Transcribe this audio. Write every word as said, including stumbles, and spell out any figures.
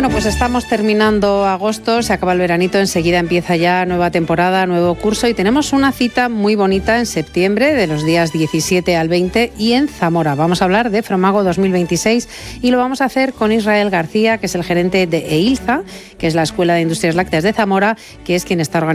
Bueno, pues estamos terminando agosto, se acaba el veranito, enseguida empieza ya nueva temporada, nuevo curso y tenemos una cita muy bonita en septiembre, de los días diecisiete al veinte, y en Zamora. Vamos a hablar de Fromago dos mil veintiséis y lo vamos a hacer con Israel García, que es el gerente de EILZA, que es la Escuela de Industrias Lácteas de Zamora, que es quien está organizando